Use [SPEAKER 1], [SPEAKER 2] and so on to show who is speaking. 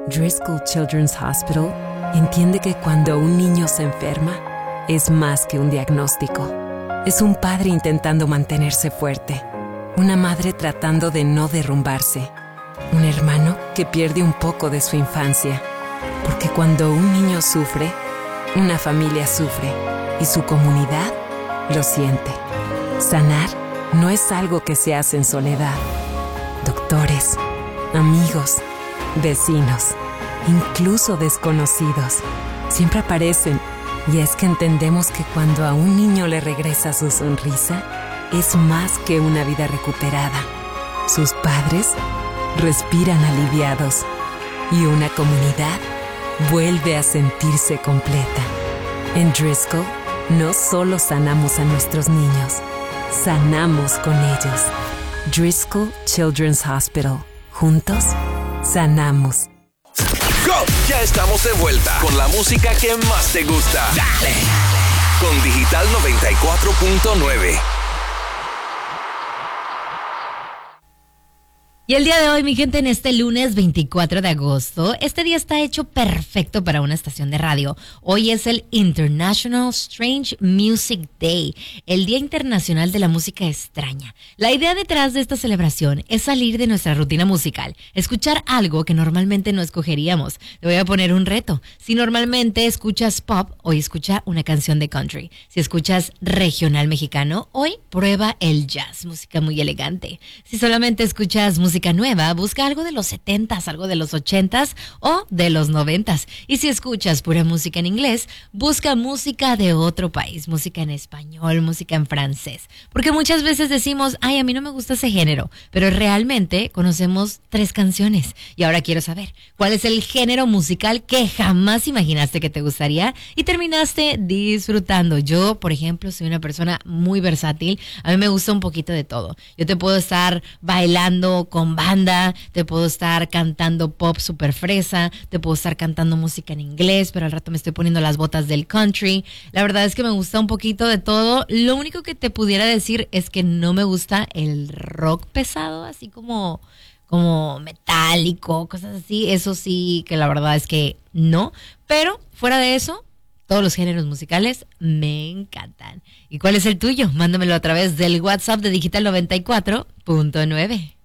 [SPEAKER 1] Driscoll Children's Hospital entiende que cuando un niño se enferma, es más que un diagnóstico. Es un padre intentando mantenerse fuerte, una madre tratando de no derrumbarse, un hermano que pierde un poco de su infancia. Porque cuando un niño sufre, una familia sufre y su comunidad lo siente. Sanar no es algo que se hace en soledad. Doctores, amigos, vecinos, incluso desconocidos, siempre aparecen. Y es que entendemos que cuando a un niño le regresa su sonrisa, es más que una vida recuperada. Sus padres respiran aliviados y una comunidad vuelve a sentirse completa. En Driscoll, no solo sanamos a nuestros niños, sanamos con ellos. Driscoll Children's Hospital. Juntos, sanamos.
[SPEAKER 2] ¡Go! Ya estamos de vuelta con la música que más te gusta. ¡Dale! Con Digital 94.9.
[SPEAKER 3] Y el día de hoy, mi gente, en este lunes 24 de agosto, este día está hecho perfecto para una estación de radio. Hoy es el International Strange Music Day, el Día Internacional de la Música Extraña. La idea detrás de esta celebración es salir de nuestra rutina musical, escuchar algo que normalmente no escogeríamos. Te voy a poner un reto. Si normalmente escuchas pop, hoy escucha una canción de country. Si escuchas regional mexicano, hoy prueba el jazz, música muy elegante. Si solamente escuchas música nueva, busca algo de los 70s, algo de los 80s o de los 90s. Y si escuchas pura música en inglés, busca música de otro país, música en español, música en francés. Porque muchas veces decimos, ay, a mí no me gusta ese género, pero realmente conocemos 3 canciones. Y ahora quiero saber, ¿cuál es el género musical que jamás imaginaste que te gustaría y terminaste disfrutando? Yo, por ejemplo, soy una persona muy versátil. A mí me gusta un poquito de todo. Yo te puedo estar bailando con banda, te puedo estar cantando pop super fresa, te puedo estar cantando música en inglés, pero al rato me estoy poniendo las botas del country. La verdad es que me gusta un poquito de todo. Lo único que te pudiera decir es que no me gusta el rock pesado, así como metálico, cosas así. Eso sí que la verdad es que no. Pero fuera de eso, todos los géneros musicales me encantan. ¿Y cuál es el tuyo? Mándamelo a través del WhatsApp de Digital 94.9.